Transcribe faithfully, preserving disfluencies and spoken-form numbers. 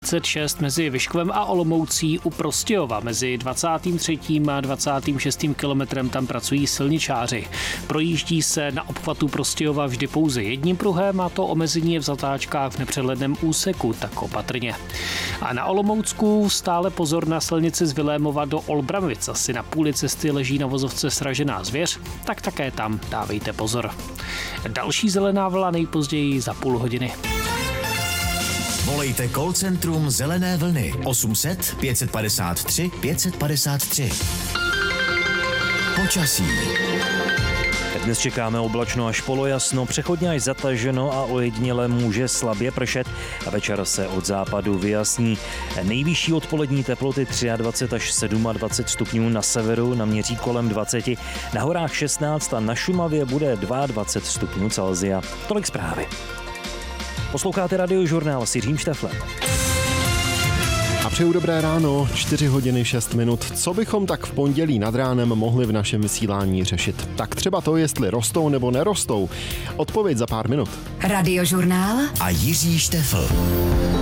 třicet šest mezi Vyškovem a Olomoucí u Prostějova. Mezi dvacátým třetím a dvacátým šestým kilometrem tam pracují silničáři. Projíždí se na obchvatu Prostějova vždy pouze jedním pruhem a to omezení je v zatáčkách v nepřehledném úseku, tak opatrně. A na Olomoucku stále pozor na silnici z Vilémova do Olbramovic. Asi na půli cesty leží na vozovce sražená zvěř, tak také tam dávejte pozor. Další zelená vlna nejpozději za půl hodiny. Volejte call centrum Zelené vlny osm set pět padesát tři pět padesát tři. Počasí. Dnes čekáme oblačno až polojasno, přechodně až zataženo a ojediněle může slabě pršet a večer se od západu vyjasní. Nejvyšší odpolední teploty dvacet tři až dvacet sedm stupňů na severu, naměří kolem dvacet, na horách šestnáct a na Šumavě bude dvacet dva stupňů Celsia. Tolik zprávy. Posloucháte Radiožurnál s Jiřím Šteflem. A přeju dobré ráno, čtyři hodiny šest minut. Co bychom tak v pondělí nad ránem mohli v našem vysílání řešit? Tak třeba to, jestli rostou nebo nerostou. Odpověď za pár minut. Radiožurnál a Jiří Štefl.